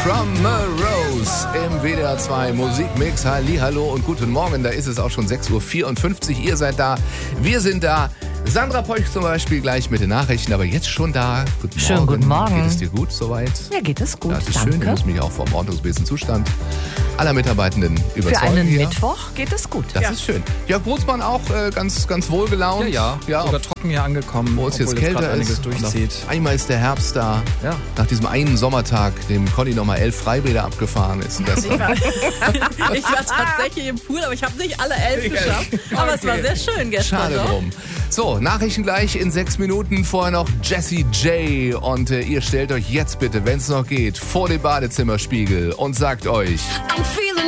from a Rose im WDR 2 Musikmix. Hallihallo und guten Morgen. Da ist es auch schon 6.54 Uhr. Ihr seid da, wir sind da. Sandra Peuch zum Beispiel gleich mit den Nachrichten, aber jetzt schon da. Guten Morgen. Schönen guten Morgen. Geht es dir gut soweit? Ja, geht es gut, Das ist danke. schön. Ich muss mich auch vom ordnungsmäßigen Zustand aller Mitarbeitenden überzeugen. Für einen hier. Mittwoch geht es gut. Das ist schön. Jörg Brunsmann auch ganz wohlgelaunt. Ja, sogar trocken hier angekommen, wo es jetzt obwohl kälter gerade einiges ist. durchzieht. Und auf einmal ist der Herbst da. Ja. Nach diesem einen Sommertag, dem Conny nochmal 11 Freibäder abgefahren ist. Das Ich war tatsächlich im Pool, aber ich habe nicht alle 11 geschafft. Aber es war sehr schön gestern. Schade doch. drum. So, Nachrichten gleich in 6 Minuten. Vorher noch Jessie J. Und ihr stellt euch jetzt bitte, wenn es noch geht, vor den Badezimmerspiegel und sagt euch... I'm feeling